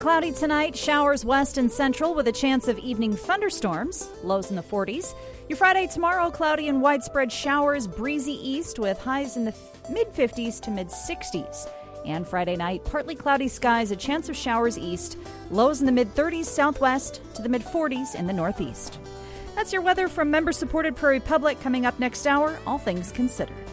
Cloudy tonight, showers west and central with a chance of evening thunderstorms, lows in the 40s. Your Friday tomorrow, cloudy and widespread showers, breezy east with highs in the mid-50s to mid-60s. And Friday night, partly cloudy skies, a chance of showers east, lows in the mid-30s southwest to the mid-40s in the northeast. That's your weather from member-supported Prairie Public. Coming up next hour, All Things Considered.